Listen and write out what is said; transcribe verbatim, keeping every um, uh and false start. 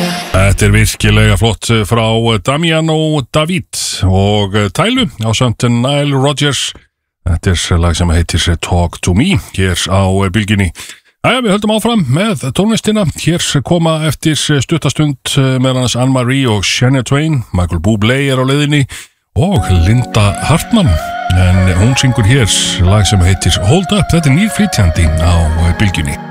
Þetta er virkilega flott frá Damiano David og Tylu á samt Nile Rodgers. Þetta er lag sem heitir Talk to Me hér á bylgjunni. Æja, við höldum áfram með tónlistina. Hér koma eftir stuttastund með annars Anne-Marie og Shania Twain. Michael Bublé er á leiðinni og Linda Hartmann. En hún syngur hér lag sem heitir Hold Up. Þetta er nýr flytjandi á bylgjunni.